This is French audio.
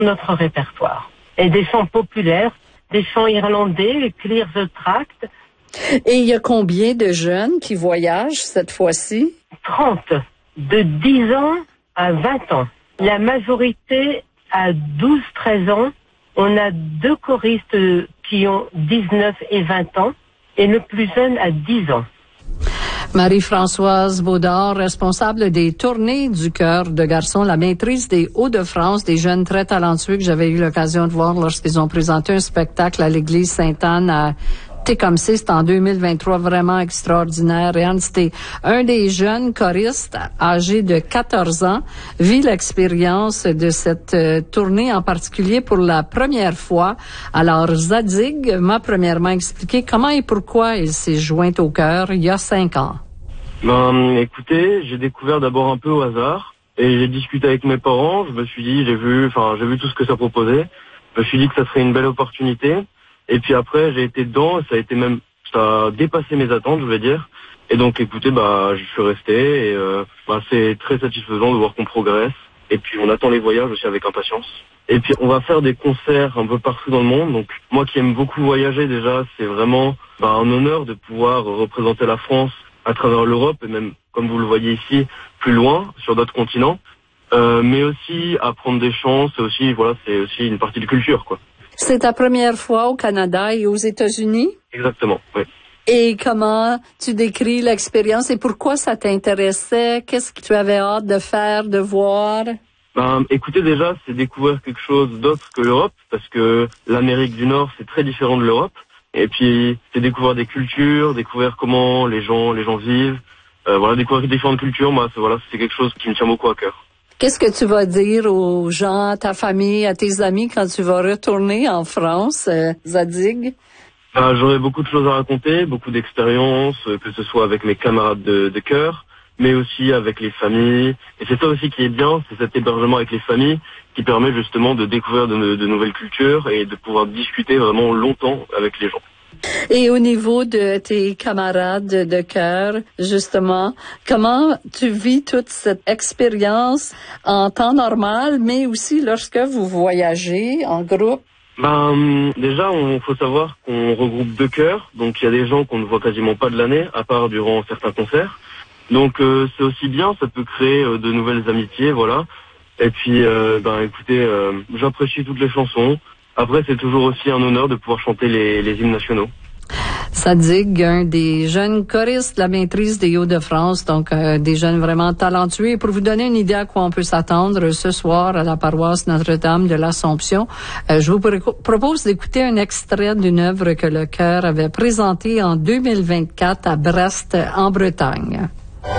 notre répertoire. Et des chants populaires, des chants irlandais, Clear the Tract. Et il y a combien de jeunes qui voyagent cette fois-ci? 30, de 10 ans à 20 ans. La majorité à 12-13 ans. On a 2 choristes qui ont 19 et 20 ans et le plus jeune a 10 ans. Marie-Françoise Baudard, responsable des tournées du chœur de garçons, la maîtrise des Hauts-de-France, des jeunes très talentueux que j'avais eu l'occasion de voir lorsqu'ils ont présenté un spectacle à l'église Sainte-Anne à Tecumseh. C'était en 2023, vraiment extraordinaire. Et Anne, c'était un des jeunes choristes âgés de 14 ans, vit l'expérience de cette tournée en particulier pour la première fois. Alors, Zadig m'a premièrement expliqué comment et pourquoi il s'est joint au chœur il y a 5 ans. Écoutez, j'ai découvert d'abord un peu au hasard et j'ai discuté avec mes parents. Je me suis dit, j'ai vu tout ce que ça proposait. Je me suis dit que ça serait une belle opportunité. Et puis après, j'ai été dedans, et ça a dépassé mes attentes, je vais dire. Et donc, écoutez, je suis resté, et c'est très satisfaisant de voir qu'on progresse. Et puis, on attend les voyages aussi avec impatience. Et puis, on va faire des concerts un peu partout dans le monde. Donc, moi qui aime beaucoup voyager déjà, c'est vraiment un honneur de pouvoir représenter la France à travers l'Europe, et même, comme vous le voyez ici, plus loin, sur d'autres continents. Mais aussi, apprendre des chants, c'est aussi une partie de culture, quoi. C'est ta première fois au Canada et aux États-Unis? Exactement, oui. Et comment tu décris l'expérience et pourquoi ça t'intéressait? Qu'est-ce que tu avais hâte de faire, de voir? Écoutez, déjà, c'est découvrir quelque chose d'autre que l'Europe, parce que l'Amérique du Nord, c'est très différent de l'Europe. Et puis, c'est découvrir des cultures, découvrir comment les gens vivent. Découvrir différentes cultures, c'est quelque chose qui me tient beaucoup à cœur. Qu'est-ce que tu vas dire aux gens, à ta famille, à tes amis quand tu vas retourner en France, Zadig? J'aurai beaucoup de choses à raconter, beaucoup d'expériences, que ce soit avec mes camarades de chœur, mais aussi avec les familles. Et c'est ça aussi qui est bien, c'est cet hébergement avec les familles qui permet justement de découvrir de nouvelles cultures et de pouvoir discuter vraiment longtemps avec les gens. Et au niveau de tes camarades de chœur, justement, comment tu vis toute cette expérience en temps normal, mais aussi lorsque vous voyagez en groupe? Déjà, faut savoir qu'on regroupe 2 chœurs, donc il y a des gens qu'on ne voit quasiment pas de l'année, à part durant certains concerts. Donc c'est aussi bien, ça peut créer de nouvelles amitiés, voilà. Et puis, écoutez, j'apprécie toutes les chansons. Après, c'est toujours aussi un honneur de pouvoir chanter les hymnes nationaux. Zadig, un des jeunes choristes de la maîtrise des Hauts-de-France, donc des jeunes vraiment talentueux. Et pour vous donner une idée à quoi on peut s'attendre ce soir à la paroisse Notre-Dame de l'Assomption, je vous propose d'écouter un extrait d'une œuvre que le chœur avait présentée en 2024 à Brest, en Bretagne.